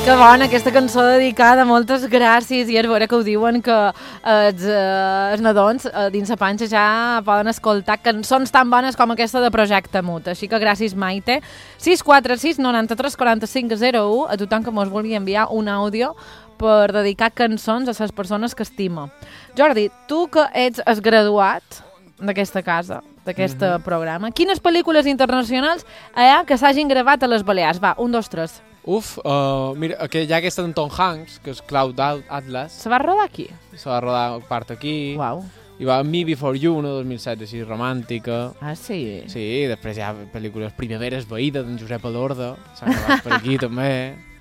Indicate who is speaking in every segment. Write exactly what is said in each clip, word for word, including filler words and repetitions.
Speaker 1: Que bona, aquesta cançó dedicada, moltes gràcies, i és vera que ho diuen que els, eh, els nadons eh, dins la panxa ja poden escoltar cançons tan bones com aquesta de Projecte Mut, així que gràcies Maite. sis quatre sis noranta-tres quaranta-cinc zero u a tothom que mos vulgui enviar un àudio per dedicar cançons a les persones que estima. Jordi, tu que ets el graduat d'aquesta casa, d'aquest mm-hmm. programa, quines pel·lícules internacionals hi ha que s'hagin gravat a les Balears? Va, un, dos, tres.
Speaker 2: Uf, uh, mira, que hi ha aquesta d'en Tom Hanks, que és Cloud Atlas.
Speaker 1: Se va rodar aquí?
Speaker 2: Se va rodar part aquí.
Speaker 1: Uau.
Speaker 2: Hi va Me Before You, una dos mil set, així romàntica.
Speaker 1: Ah, sí?
Speaker 2: Sí, després hi ha pel·lícules Primavera Esvaïda, d'en Josep Alorda, s'ha gravat per aquí també.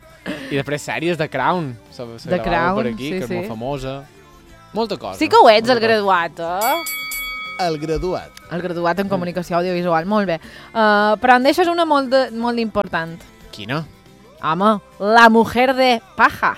Speaker 2: I després sèries de Crown, se, se
Speaker 1: The Crown,
Speaker 2: per aquí,
Speaker 1: sí,
Speaker 2: que és
Speaker 1: sí.
Speaker 2: molt famosa. Molta cosa.
Speaker 1: Sí que ho ets, el graduat, eh?
Speaker 3: El graduat.
Speaker 1: El graduat en comunicació audiovisual, molt bé. Uh, però em deixes una molt, de, molt important.
Speaker 2: Quina?
Speaker 1: Home, La mujer de paja.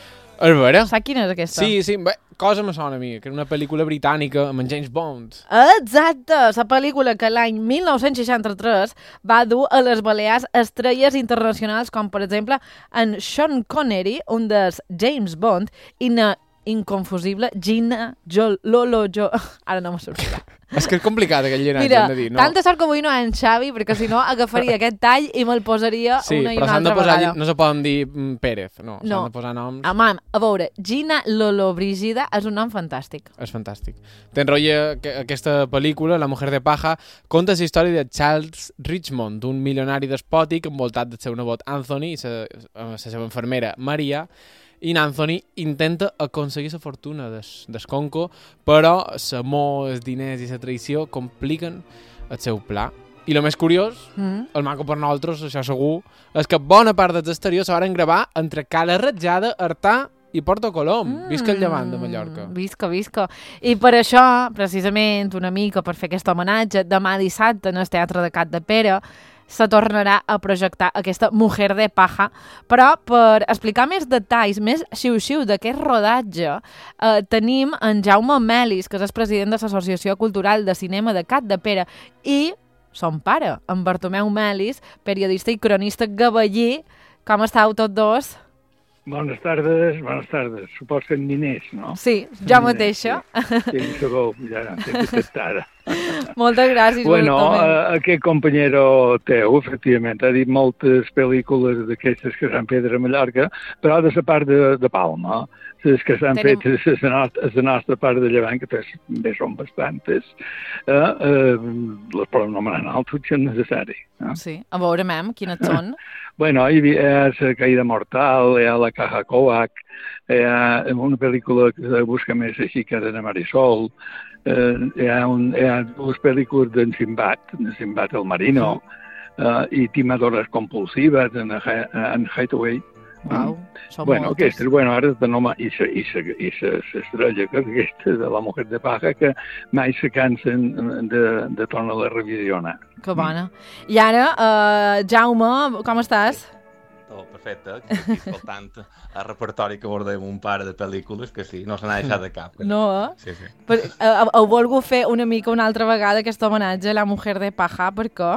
Speaker 2: És vera?
Speaker 1: Saps quina és aquesta?
Speaker 2: Sí, sí, bé, cosa me sona a mi, que era una pel·lícula britànica amb en James Bond.
Speaker 1: Exacte, la pel·lícula que l'any mil nou-cents seixanta-tres va dur a les Balears estrelles internacionals com, per exemple, en Sean Connery, un dels James Bond, i na inconfusible Gina Jo Lolo Jo... Ara no m'ho sortirà.
Speaker 2: És que és complicat aquell llinatge,
Speaker 1: Mira,
Speaker 2: hem de dir, no?
Speaker 1: tanta sort que avui no hi ha en Xavi, perquè si no agafaria aquest tall i me'l posaria
Speaker 2: sí,
Speaker 1: una i
Speaker 2: una
Speaker 1: una altra
Speaker 2: posar,
Speaker 1: vegada.
Speaker 2: no se poden dir mm, Pérez, no,
Speaker 1: No.
Speaker 2: s'han de posar noms.
Speaker 1: Home, a veure, Gina Lolo Brígida és un nom fantàstic.
Speaker 2: És fantàstic. T'enrotlla que aquesta pel·lícula, La mujer de paja, conta la història de Charles Richmond, un milionari despòtic envoltat del seu nebot Anthony i la seva infermera Maria, i Anthony intenta aconseguir la fortuna del, del conco, però l'amor, els diners i la traïció compliquen el seu pla. I el més curiós,
Speaker 1: Mm.
Speaker 2: el maco per nosaltres, això segur, és que bona part dels exteriors se van gravar entre Cala Ratjada, Artà i Porto Colom. Mm. Visca el llevant de Mallorca.
Speaker 1: Visca, visca. I per això, precisament, una mica per fer aquest homenatge, demà dissabte en el Teatre de Cat de Pere se tornarà a projectar aquesta Mujer de Paja, però per explicar més detalls, més xiu-xiu d'aquest rodatge, eh, tenim en Jaume Melis, que és el president de l'Associació Cultural de Cinema de Cat de Pere, i son pare, en Bartomeu Melis, periodista i cronista gavellí. Com estàu tots dos?
Speaker 4: Bones tardes, bones tardes. Supos que en diners, no?
Speaker 1: Sí, jo mateixa.
Speaker 4: Sí, sí, segur, ja t'he detectada.
Speaker 1: Moltes gràcies.
Speaker 4: Bueno,
Speaker 1: Bartomeu.
Speaker 4: uh, aquest companyero teu, efectivament, ha dit moltes pel·lícules d'aquestes que s'han fet a Mallorca, però de la part de, de Palma, les que s'han
Speaker 1: Tenim...
Speaker 4: fet a la nostra, a la nostra part de Llevant, que també són bastantes, uh, uh, les podem nomenar altres, si és necessari. No?
Speaker 1: Sí, a veure, mem, quines són?
Speaker 4: Bueno, hi ha la Caïda Mortal, hi ha la Caja Coac, hi ha una pel·lícula que busca més així que era de Marisol, eh, hi, ha un, hi ha dues pel·lícules d'en Simbat, de Simbat el Marino, eh, i Timadores Compulsives, en, en Hathaway.
Speaker 1: Uau, són
Speaker 4: Bueno,
Speaker 1: moltes.
Speaker 4: aquestes, bueno, ara de nom, i sa, i sa, i sa, sa estrella, que és aquesta de la Mujer de Paja, que mai se cansen de, de tornar a la revisionar.
Speaker 1: Que bona. I ara, uh, Jaume, com estàs?
Speaker 5: Oh, perfecte, que estic escoltant el repertori que abordem un parell de pel·lícules que sí, no se n'ha deixat de cap.
Speaker 1: No, eh?
Speaker 5: Sí, sí.
Speaker 1: Per, uh, heu volgut fer una mica una altra vegada aquest homenatge a la Mujer de Paja, per què?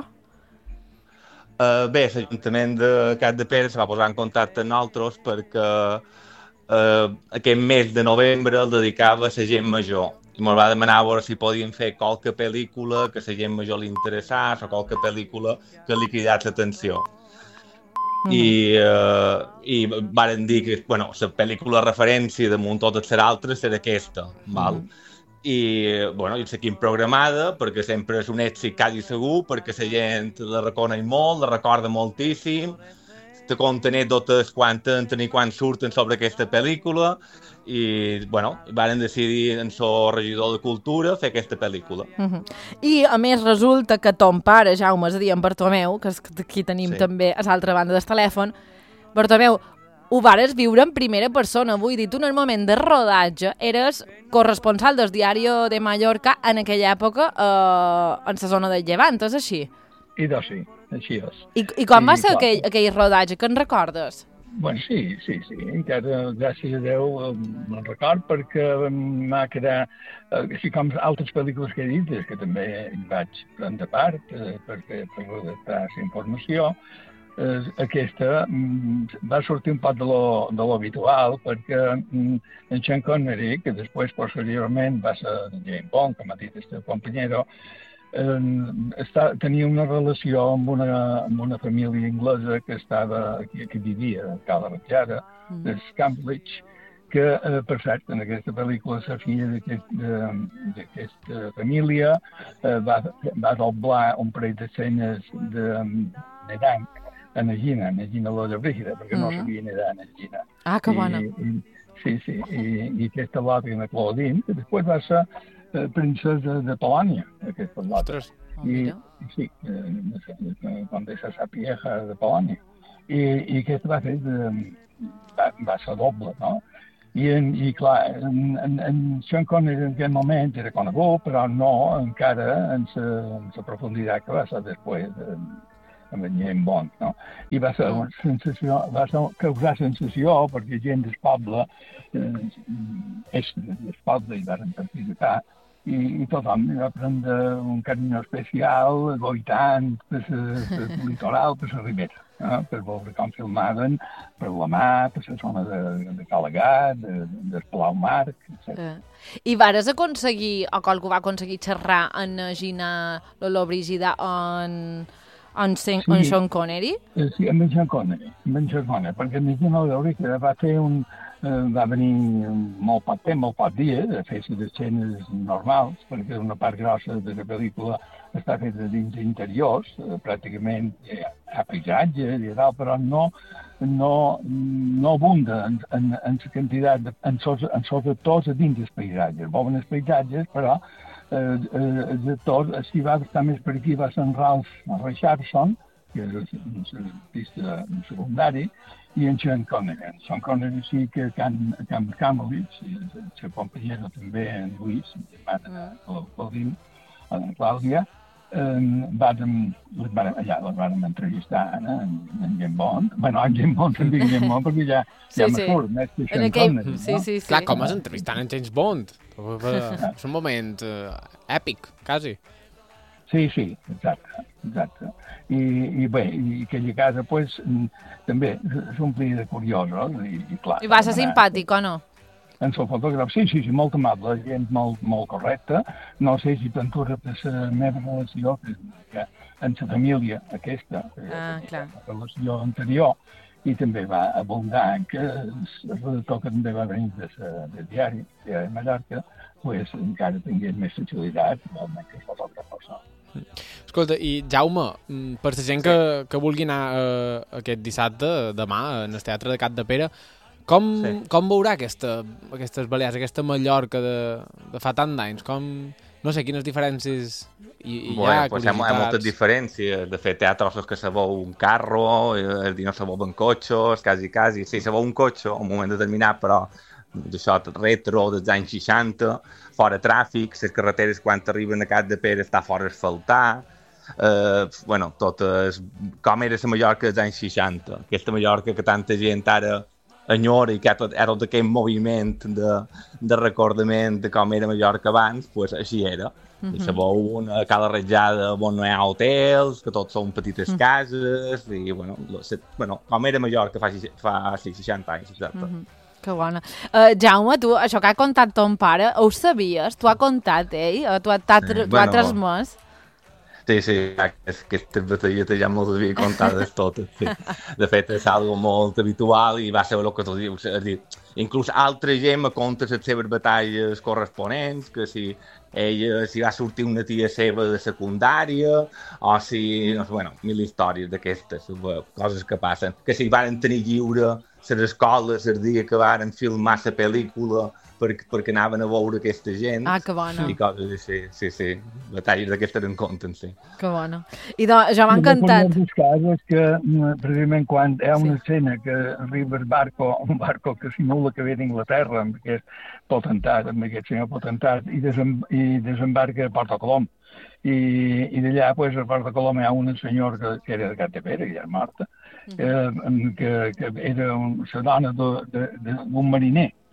Speaker 5: Uh, bé, l'Ajuntament de Cat de Pere se va posar en contacte amb nosaltres perquè uh, aquest mes de novembre el dedicava a la gent major. I ens va demanar a veure si podíem fer qualque pel·lícula que a la gent major li interessés o qualque pel·lícula que li cridés l'atenció. Mm. I, uh, i varen dir que bueno, la pel·lícula de referència damunt totes les altres era aquesta, val? Mm. I, bueno, i seguim programada, perquè sempre és un èxit quasi segur, perquè la gent la reconeix molt, la recorda moltíssim, te conta anècdotes quan entren i quan surten sobre aquesta pel·lícula, i, bueno, varen decidir en el regidor de Cultura fer aquesta pel·lícula.
Speaker 1: Uh -huh. I, a més, resulta que ton pare, Jaume, és a dir, en Bartomeu, que és aquí tenim sí. també a l'altra banda del telèfon, Bartomeu, ho vares viure en primera persona, vull dir, tu en el moment de rodatge eres corresponsal del Diario de Mallorca en aquella època eh, en la zona del Llevant, és així?
Speaker 4: I doncs sí, així és.
Speaker 1: I, i com
Speaker 4: sí,
Speaker 1: va ser
Speaker 4: clar.
Speaker 1: aquell, aquell rodatge, que en recordes?
Speaker 4: Bueno, sí, sí, sí, encara, gràcies a Déu, me'n record perquè m'ha quedat, eh, així com altres pel·lícules que he dit, és que també hi vaig prendre part, eh, perquè per redactar la informació, eh, aquesta mm, va sortir un poc de lo, de lo habitual, perquè mm, en Sean Connery, que després, posteriorment, va ser James Bond, com ha dit el companyero, eh, està, tenia una relació amb una, amb una família inglesa que estava, que, que vivia a Cala Ratjada, mm. de Scambridge, que, eh, per cert, en aquesta pel·lícula la filla d'aquesta família eh, va, va doblar un parell d'escenes de nedant a Gina, a Gina Lola Brígida, perquè mm. no sabia nedar a Gina.
Speaker 1: Ah, que bona.
Speaker 4: I, i, sí, sí, i, i aquesta Lòria Claudine, que després va ser eh, princesa de Polònia, aquesta Lòria.
Speaker 1: Oh,
Speaker 4: I, i sí, eh, quan de sa Pieja de Polònia. I, i aquesta va fer de, va, va ser doble, no? I, en, i clar, en, en, en Sean Connery en aquell moment era conegut, però no encara en la profunditat que va ser després de, amb en James Bond, no? I va ser una sensació, va ser, causar sensació, perquè gent del poble eh, és del poble i van participar, i, i tothom va prendre un carinyo especial, goitant, per el litoral, per la ribera. No? Per veure com filmaven, per la mar, per la zona de, de Calagat, de, del Palau Marc, etcètera.
Speaker 1: Eh. I vares aconseguir, o qualcú va aconseguir xerrar en Gina Lolo Brígida en, en, Sen, sí, en Sean Connery?
Speaker 4: Sí, amb en Sean Connery, amb en Sean Connery, perquè en Gina Lolo Brígida va fer un... Eh, va venir molt poc temps, molt poc dies, a fer les escenes normals, perquè una part grossa de la pel·lícula està feta dins d'interiors, eh, pràcticament hi ha paisatges i tal, però no, no, no abunda en, en, en la quantitat, de, en els en actors dins dels paisatges. Volen els paisatges, però eh, eh, els actors, si va estar més per aquí, va ser en Ralph Richardson, que és el artista secundari, i en Sean Connery. En Sean Connery sí que Can, Can Camelich, i el seu companyero també, en Lluís, en germana de l'Odin, en Clàudia, eh, vàrem, les vàrem, allà les vàrem entrevistar eh, en, en James Bond. Bueno, en James Bond, en James Bond, perquè ja,
Speaker 1: sí,
Speaker 4: ja
Speaker 1: sí.
Speaker 4: me surt, més que Sean
Speaker 1: aquell...
Speaker 4: Connery.
Speaker 1: Sí,
Speaker 4: no?
Speaker 1: sí, sí.
Speaker 2: Clar, com és entrevistant en James Bond? És un moment uh, èpic, quasi.
Speaker 4: Sí, sí, exacte, exacte. I, i bé, i aquella casa, pues, també s'omplia de curiosos. I, i, clar,
Speaker 1: I va ser simpàtic, o no?
Speaker 4: En el fotògraf, sí, sí, sí, molt amable, gent molt, molt correcta. No sé si t'entura per la meva relació, que, que en la família aquesta,
Speaker 1: ah,
Speaker 4: que,
Speaker 1: clar.
Speaker 4: la relació anterior, i també va abundar que el redactor que també va venir de la, del diari, el diari de Mallorca, pues, encara tingués més sensibilitat, igualment que el fotògraf persona.
Speaker 2: Escolta, i Jaume, per la gent que, que vulgui anar uh, aquest dissabte, demà, en el Teatre de Capdepera, com, sí. com veurà aquesta, aquestes Balears, aquesta Mallorca de, de fa tant d'anys? Com, no sé, quines diferències hi, hi
Speaker 5: bueno,
Speaker 2: ha,
Speaker 5: pues hi ha, hi ha moltes diferències. De fet, hi ha trossos que se veu un carro, el dia no se veuen cotxes, quasi, quasi. Sí, se veu un cotxe, un moment determinat, però d'això retro dels anys seixanta, fora tràfic, les carreteres quan arriben a Capdepera està fora asfaltar, eh, bueno, tot és com era la Mallorca dels anys seixanta, aquesta Mallorca que tanta gent ara enyora i que era tot aquell moviment de, de recordament de com era Mallorca abans, pues així era. Uh -huh. Se veu una cala ratjada on no hi ha hotels, que tots són petites uh -huh. cases, i bueno, lo, se, bueno, com era Mallorca fa, fa seixanta anys, exacte. Uh -huh.
Speaker 1: Que bona. Uh, Jaume, tu, això que ha contat ton pare, ho sabies? T'ho ha contat ell? O t'ho ha, sí, bueno, ha transmès?
Speaker 5: Sí, sí, aquestes batalletes ja me'ls havia contades totes, sí. De fet, és algo molt habitual i va ser el que tu dius. És a dir, inclús altra gent me conta les seves batalles corresponents, que si ella, si va sortir una tia seva de secundària, o si, no sé, bueno, mil històries d'aquestes, coses que passen. Que si van tenir lliure les escoles el dia que varen filmar la pel·lícula perquè, perquè anaven a veure aquesta gent.
Speaker 1: Ah, que bona.
Speaker 5: I coses així, sí, sí. Batalles d'aquestes en compten, sí.
Speaker 1: Que bona. I doncs, ja m'ha encantat.
Speaker 4: Un dels casos que, precisament, quan hi ha una sí. escena que arriba el barco, un barco que simula que ve d'Inglaterra, amb aquest potentat, amb aquest senyor potentat, i, desem, i desembarca a Porto Colom. I, i d'allà, pues, a Porto Colom hi ha una senyora que, que era de Capdepera, que ja és morta, eh, que, que era un, la dona d'un mariner,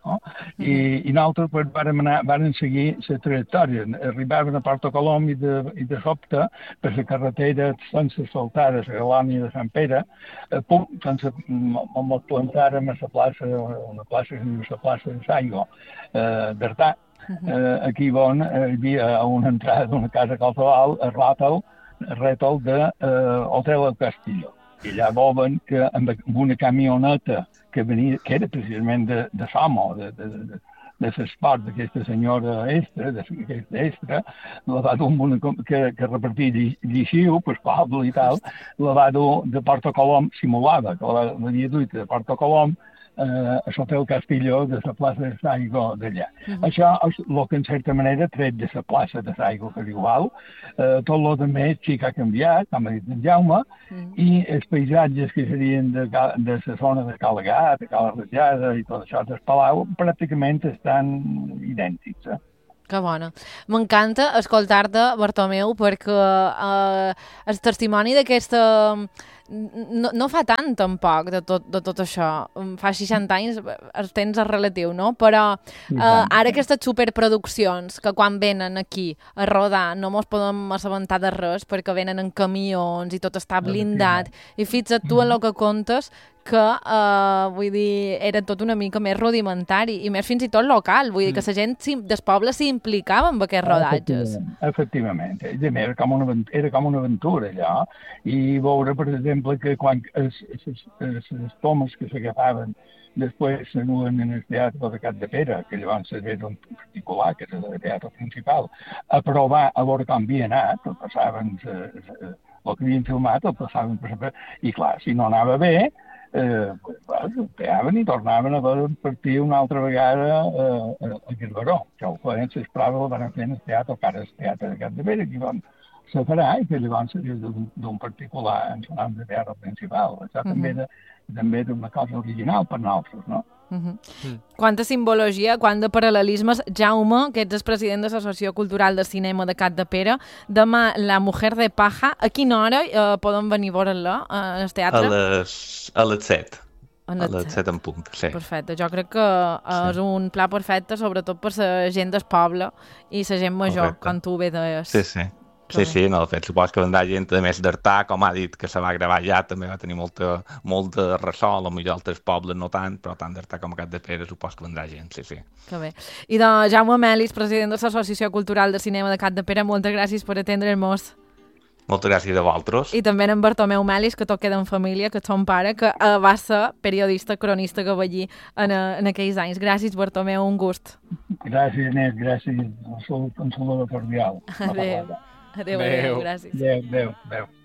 Speaker 4: no? I, i nosaltres pues, vàrem, anar, vàrem seguir la trajectòria. Arribaven a Porto Colom i de, i de sobte, per la carretera sense asfaltar a la colònia de Sant Pere, eh, pum, sense, ens plantàrem a la plaça, una plaça que diu la plaça de Saigo, eh, d'Artà, eh, aquí on eh, hi havia a una entrada d'una casa qualsevol, a Ràtel, rètol de eh, Hotel El Castillo. I allà volen que amb una camioneta que, venia, que era precisament de, de Somo, de, de, de, de l'esport d'aquesta senyora Estra, d'aquesta Estra, la va dur amb una, que, que repartia llixiu, pues, poble i tal, la va dur de Porto Colom, simulava, que l'havia duit de Porto Colom, eh, a l'Hotel Castillo de la plaça de Saigo d'allà. Uh -huh. Això és el que en certa manera tret de la plaça de Saigo, que és igual, eh, tot el que més sí que ha canviat, com ha dit en Jaume, uh -huh. i els paisatges que serien de, de la zona de Calagat, de Cala Ratllada i tot això del Palau, pràcticament estan idèntics. Eh?
Speaker 1: Que bona. M'encanta escoltar-te, Bartomeu, perquè eh, el testimoni d'aquesta... No, no fa tant, tampoc, de tot, de tot això. Fa seixanta anys, el temps és relatiu, no? Però eh, ara aquestes superproduccions que quan venen aquí a rodar no mos podem assabentar de res perquè venen en camions i tot està blindat. I fixa't tu en el que contes que, eh, vull dir, era tot una mica més rudimentari i més fins i tot local. Vull dir que la gent del poble s'hi implicava en aquests rodatges.
Speaker 4: Efectivament. Efectivament. Era com una, era com una aventura, allò. I veure, per exemple, que quan les tomes que s'agafaven després s'anuen en el teatre de Capdepera, que llavors era un particular, que era el teatre principal, a provar a veure com havia anat, el passaven, el que havien filmat, el passaven per sempre, i clar, si no anava bé, eh, pues, bueno, peaven i tornaven a partir una altra vegada eh, a Guerberó, que ho feien, s'esprava, el van fer en el teatre, que ara és el teatre de Capdepera, i van se farà i que llavors seria d'un particular en el nom de teatre principal. Això uh -huh. també, era, també era una cosa original per nosaltres, no?
Speaker 1: Uh -huh. mm. Quanta simbologia, quant de paral·lelismes. Jaume, que ets el president de l'Associació Cultural de Cinema de Capdepera, demà La Mujer de Paja, a quina hora eh, podem venir a veure-la al teatre?
Speaker 5: A les, a les set.
Speaker 1: A
Speaker 5: les set en punt, sí.
Speaker 1: Perfecte, jo crec que és sí. un pla perfecte, sobretot per la gent del poble i la gent major, correcte. Com tu bé deies.
Speaker 5: Sí, sí. Sí, sí, no, de fet, supos que vendrà gent a més d'Artà, com ha dit, que se va gravar ja, també va tenir molta, molta ressò, potser altres pobles no tant, però tant d'Artà com a Capdepera supos que vendrà gent, sí, sí.
Speaker 1: Que bé. I de Jaume Melis, president de l'Associació Cultural de Cinema de Capdepera, moltes gràcies per atendre'ns.
Speaker 5: Moltes gràcies a vosaltres.
Speaker 1: I també en Bartomeu Melis, que tot queda en família, que és son pare, que uh, va ser periodista, cronista que va allí en, uh, en aquells anys. Gràcies, Bartomeu, un gust.
Speaker 4: Gràcies, Inés, gràcies. Un salut, un salut cordial.
Speaker 1: Adéu. Adéu, adéu, gràcies.
Speaker 4: Adéu, adéu, adéu.